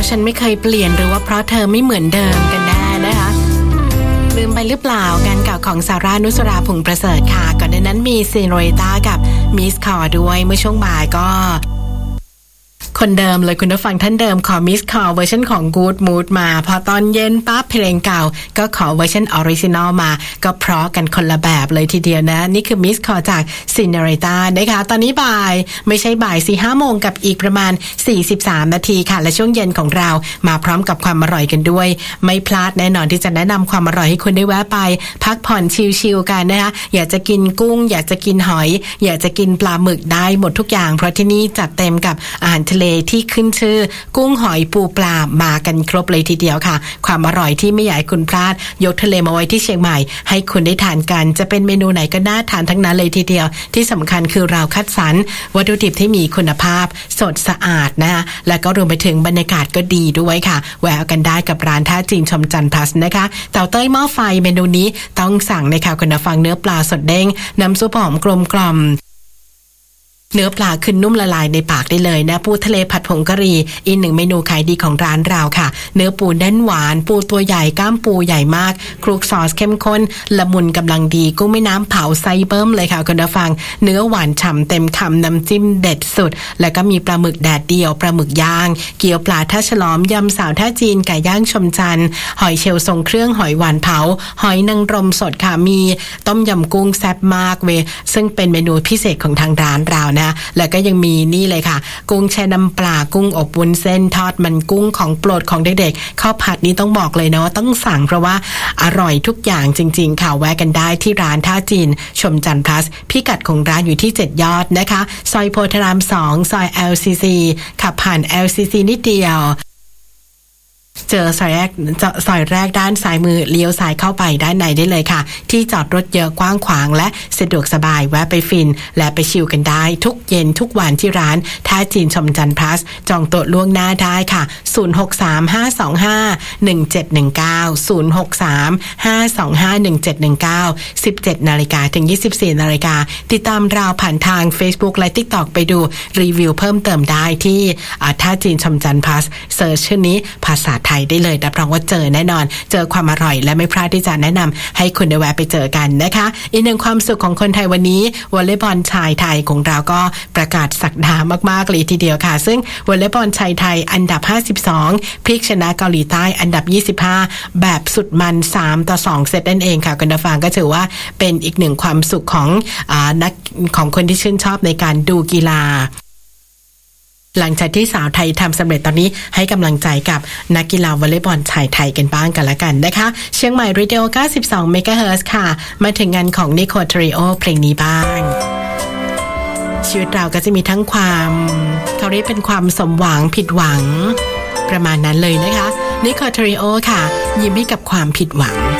ฉันไม่เคยเปลี่ยนหรือว่าเพราะเธอไม่เหมือนเดิมกันแน่นะคะลืมไปหรือเปล่างานเก่าของซาร่านุสราพงษ์ประเสริฐค่ะก่อนหน้านั้นมีซีโนริต้ากับมิสคอร์ด้วยเมื่อช่วงบ่ายก็คนเดิมเลยคุณผู้ฟังท่านเดิมขอมิสคอลเวอร์ชันของ Good Mood มาพอตอนเย็นปั๊บเพลงเก่าก็ขอเวอร์ชันออริจินอลมาก็เพราะกันคนละแบบเลยทีเดียวนะนี่คือมิสคอลจากซินเนอเรต้านะคะตอนนี้บ่ายไม่ใช่บ่าย 4-5 โมงกับอีกประมาณ43นาทีค่ะและช่วงเย็นของเรามาพร้อมกับความอร่อยกันด้วยไม่พลาดแน่นอนที่จะแนะนำความอร่อยให้คุณได้แวะไปพักผ่อนชิลๆกันนะคะอยากจะกินกุ้งอยากจะกินหอยอยากจะกินปลาหมึกได้หมดทุกอย่างเพราะที่นี่จัดเต็มกับอาหารทะเลที่ขึ้นชื่อกุ้งหอยปูปลามากันครบเลยทีเดียวค่ะความอร่อยที่ไม่อยากให้คุณพลาดยกทะเลมาไว้ที่เชียงใหม่ให้คุณได้ทานกันจะเป็นเมนูไหนก็น่าทานทั้งนั้นเลยทีเดียวที่สำคัญคือเราคัดสรรวัตถุดิบที่มีคุณภาพสดสะอาดนะคะและก็รวมไปถึงบรรยากาศก็ดีด้วยค่ะแวะกันได้กับร้านท่าจีนชมจันทร์พลัสนะคะเต่าเต้ยหม้อไฟเมนูนี้ต้องสั่งนะคะคุณผู้ฟังเนื้อปลาสดเด้งน้ำซุปหอมกลมกล่อมเนื้อปลาขึ้นนุ่มละลายในปากได้เลยนะปูทะเลผัดผงกะหรี่อีกหนึ่งเมนูขายดีของร้านเราค่ะเนื้อปูแน่นหวานปูตัวใหญ่กล้ามปูใหญ่มากคลุกซอสเข้มข้นละมุนกำลังดีกุ้งแม่น้ำเผาไซเบิ้มเลยค่ะคุณผู้ฟังเนื้อหวานฉ่ำเต็มคำน้ำจิ้มเด็ดสุดแล้วก็มีปลาหมึกแดดเดียวปลาหมึกย่างเกี๊ยวปลาท่าฉลอมยำสาวท่าจีนไก่ย่างชมจันทร์หอยเชลล์ทรงเครื่องหอยหวานเผาหอยนางรมสดค่ะมีต้มยำกุ้งแซ่บมากเว้ยซึ่งเป็นเมนูพิเศษของทางร้านเรานะแล้วก็ยังมีนี่เลยค่ะกุ้งแช่น้ำปลากุ้งอบวุ้นเส้นทอดมันกุ้งของโปรดของเด็กๆข้าวผัดนี้ต้องบอกเลยนะว่าต้องสั่งเพราะว่าอร่อยทุกอย่างจริงๆค่ะแวะกันได้ที่ร้านท่าจีนชมจันทร์พลัสพิกัดของร้านอยู่ที่7ยอดนะคะซอยโพธาราม2ซอย LCC ขับผ่าน LCC นิดเดียวเจอซอยแรกด้านซ้ายมือเลี้ยวซ้ายเข้าไปด้านในได้เลยค่ะที่จอดรถเยอะกว้างขวางและสะดวกสบายแวะไปฟินและไปชิลกันได้ทุกเย็นทุกวันที่ร้านท่าจีนชมจันทร์พลัสจองโต๊ะล่วงหน้าได้ค่ะ0635251719 0635251719 17 นาฬิกาถึง 24 นาฬิกาติดตามเราผ่านทาง Facebook และ TikTok ไปดูรีวิวเพิ่มเติมได้ที่ท่าจีนชมจันทร์พลัสเสิร์ชชื่อนี้ภาษาไทยได้เลยรับรองว่าเจอแน่นอนเจอความอร่อยและไม่พลาดที่จะแนะนำให้คุณได้แวะไปเจอกันนะคะอีกหนึ่งความสุขของคนไทยวันนี้วอลเลย์บอลชายไทยของเราก็ประกาศศักดามากๆเลยทีเดียวค่ะซึ่งวอลเลย์บอลชายไทยอันดับ52พลิกชนะเกาหลีใต้อันดับ25แบบสุดมัน3-2เซตนั่นเองค่ะคุณผู้ฟังก็ถือว่าเป็นอีกหนึ่งความสุขของนักของคนที่ชื่นชอบในการดูกีฬาหลังจากที่สาวไทยทำสำเร็จตอนนี้ให้กำลังใจกับนักกีฬาวอลเลย์บอลชายไทยกันบ้างกันละกันนะคะเชียงใหม่เรดิโอ92 เมกะเฮิรตซ์ค่ะมาถึงงานของนิโคล ทริโอเพลงนี้บ้างชีวิตเราก็จะมีทั้งความเขาเรียกเป็นความสมหวังผิดหวังประมาณนั้นเลยนะคะนิโคล ทริโอค่ะยิ้มให้กับความผิดหวัง